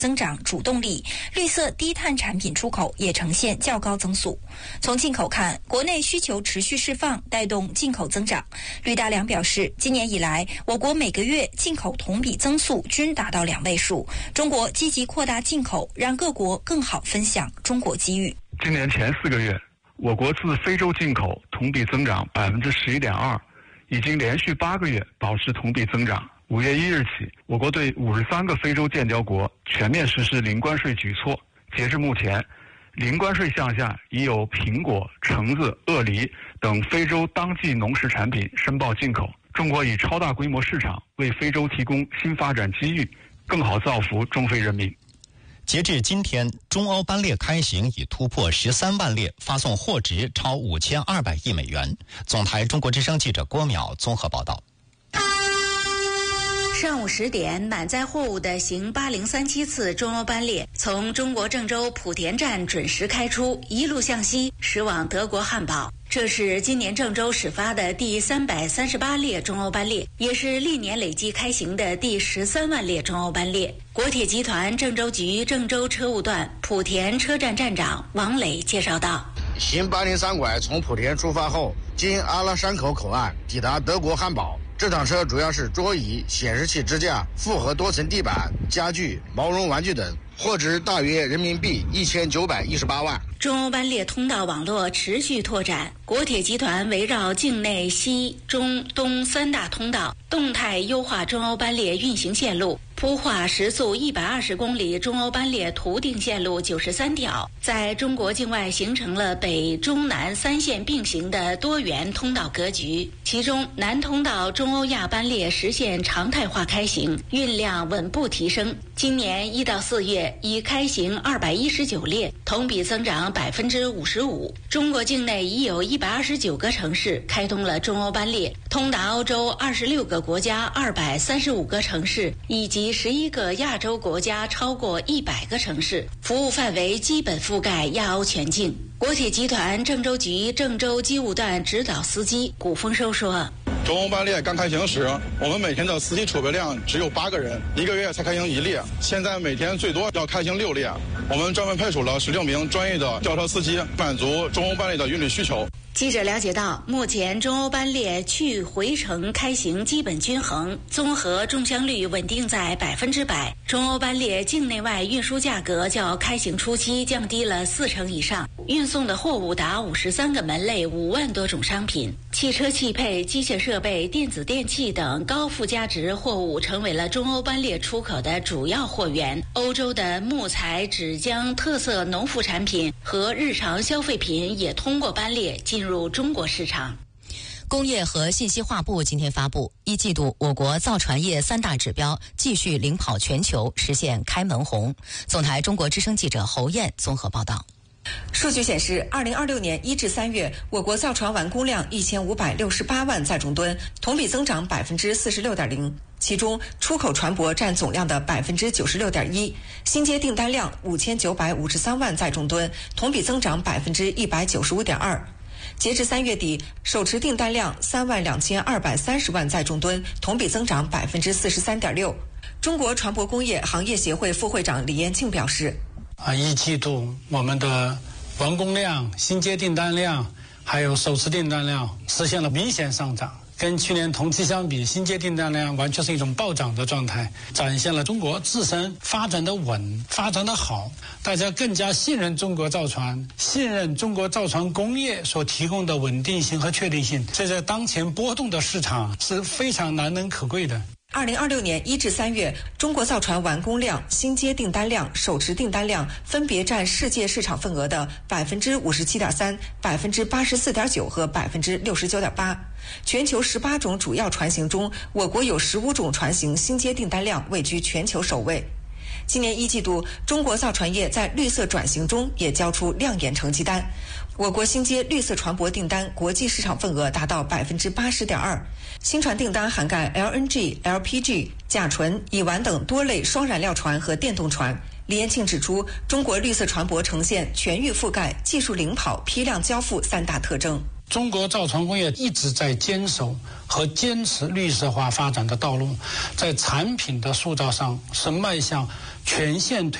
增长主动力，绿色低碳产品出口也呈现较高增速。从进口看，国内需求持续释放，带动进口增长。吕大良表示，今年以来，我国每个月进口同比增速均达到2位数。中国积极扩大进口，让各国更好分享中国机遇。 今年前4个月，我国自非洲进口同比增长11.2%，已经连续8个月保持同比增长。5月1日起，我国对53个非洲建交国全面实施零关税举措。截至目前，零关税项下已有苹果、橙子、鳄梨等非洲当季农食产品申报进口。中国以超大规模市场为非洲提供新发展机遇，更好造福中非人民。 截至今天，中欧班列开行已突破13万列，发送货值超5200亿美元。总台中国之声记者郭淼综合报道。 上午10点，满载货物的行8037次中欧班列从中国郑州莆田站准时开出，一路向西驶往德国汉堡。这是今年郑州始发的第338列中欧班列，也是历年累计开行的第13万列中欧班列。国铁集团郑州局郑州车务段莆田车站站长王磊介绍道： 新803拐从莆田出发后，经阿拉山口口岸抵达德国汉堡。这趟车主要是桌椅、显示器支架、复合多层地板、家具、毛绒玩具等，货值大约人民币1918万。 中欧班列通道网络持续拓展，国铁集团围绕境内西、中、东3大通道，动态优化中欧班列运行线路，铺画时速120公里中欧班列图定线路93条，在中国境外形成了北、中、南3线并行的多元通道格局。其中，南通道中欧亚班列实现常态化开行，运量稳步提升。今年1到4月已开行219列，同比增长55%。中国境内已有129个城市开通了中欧班列，通达欧洲26个国家235个城市，以及11个亚洲国家超过100个城市，服务范围基本覆盖亚欧全境。国铁集团郑州局郑州机务段指导司机古丰收说： 中欧班列刚开行时，我们每天的司机储备量只有8个人，1个月才开行1列。现在每天最多要开行6列，我们专门派出了16名专业的轿车司机，满足中欧班列的运力需求。 记者了解到，目前中欧班列去回程开行基本均衡，综合中箱率稳定在100%。中欧班列境内外运输价格较开行初期降低了40%以上，运送的货物达53个门类，5万多种商品。汽车汽配、机械设备、电子电器等高附加值货物成为了中欧班列出口的主要货源。欧洲的木材、纸浆、特色农副产品和日常消费品也通过班列进入中国市场。 工业和信息化部今天发布，1季度我国造船业3大指标继续领跑全球，实现开门红。总台中国之声记者侯燕综合报道。 数据显示，2026年1至3月，我国造船完工量1568万载重吨，同比增长46.0%。其中，出口船舶占总量的96.1%，新接订单量5953万载重吨，同比增长195.2%。截至3月底，手持订单量32230万载重吨，同比增长43.6%。中国船舶工业行业协会副会长李延庆表示 ，1季度我们的完工量、新接订单量还有手持订单量实现了明显上涨，跟去年同期相比，新接订单量完全是一种暴涨的状态，展现了中国自身发展的稳、发展的好，大家更加信任中国造船，信任中国造船工业所提供的稳定性和确定性，这在当前波动的市场是非常难能可贵的。 2026年1至3月，中国造船完工量、新接订单量、手持订单量分别占世界市场份额的57.3%、84.9%和69.8%。全球18种主要船型中，我国有15种船型新接订单量位居全球首位。今年1季度，中国造船业在绿色转型中也交出亮眼成绩单。我国新接绿色船舶订单国际市场份额达到80.2%，新船订单涵盖 LNG、LPG、甲醇、乙烷等多类双燃料船和电动船。李延庆指出，中国绿色船舶呈现全域覆盖、技术领跑、批量交付3大特征。 中国造船工业一直在坚守和坚持绿色化发展的道路，在产品的塑造上是迈向全线